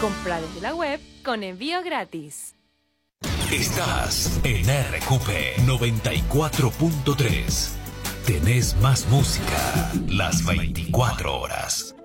Compra desde la web con envío gratis. Estás en RQP 94.3. Tenés más música las 24 horas.